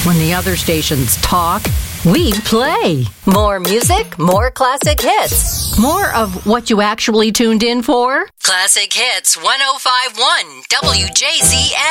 When the other stations talk, we play. More music, more classic hits. More of what you actually tuned in for. Classic Hits 105.1 WJZM.